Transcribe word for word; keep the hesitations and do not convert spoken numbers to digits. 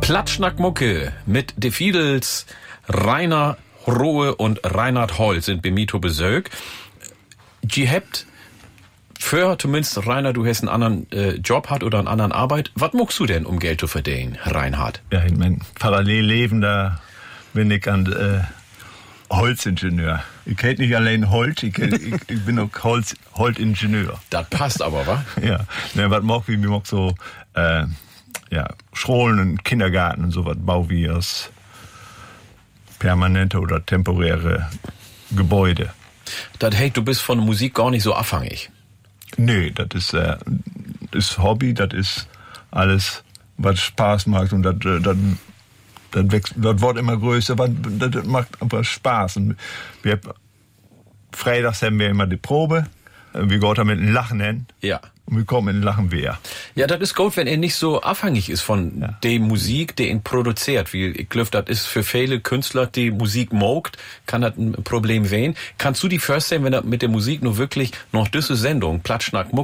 Platschnack-Mucke mit De Fiedels, Rainer Rohe und Reinhard Holl sind bei Mito besög. Die habt für zumindest, Rainer, du hast einen anderen äh, Job hat oder einen anderen Arbeit. Was muckst du denn, um Geld zu verdienen, Reinhard? Ja, in meinem Parallelleben, da bin ich an äh, Holzingenieur. Ich kenn nicht allein Holz, ich, kenn, ich, ich bin auch Holz, Holzingenieur. Das passt aber, wa? Ja, ne, was mag ich, mir mag so, äh, ja, Schulen und Kindergarten und so was, bau wie aus permanente oder temporäre Gebäude. Das hey, du bist von Musik gar nicht so abhängig. Nee, das ist, äh, ist Hobby, das ist alles, was Spaß macht und das, das, das wächst, das wird immer größer, das, das macht einfach Spaß. Und wir, freitags haben wir immer die Probe, wir gehen damit ein Lachen hin. Ja. Und wir kommen in Lachen wieder. Ja, das ist gut, wenn er nicht so abhängig ist von Ja. der Musik, die ihn produziert. Wie ich glaube, das ist für viele Künstler, die Musik mogt, kann das ein Problem werden. Kannst du die vorstellen, wenn er mit der Musik nur wirklich noch diese Sendung, Platschnack Mucke,